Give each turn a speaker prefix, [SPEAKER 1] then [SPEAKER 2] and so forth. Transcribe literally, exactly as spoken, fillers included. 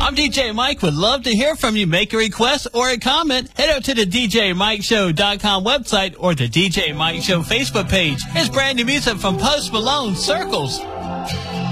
[SPEAKER 1] I'm D J Mike. Would love to hear from you. Make a request or a comment. Head out to the D J Mike Show dot com website or the D J Mike Show Facebook page. It's brand new music from Post Malone, Circles.